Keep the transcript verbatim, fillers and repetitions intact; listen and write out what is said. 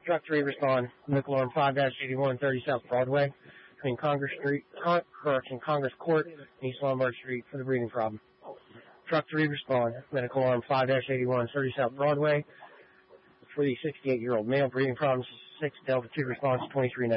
Truck three respond. Medical alarm five eighty-one thirty South Broadway between Congress Street, Con- correction, Congress Court and East Lombard Street for the breathing problem. Truck three respond. Medical alarm five eighty-one thirty South Broadway for the sixty-eight-year-old male breathing problems. six Delta two response twenty-three ninety.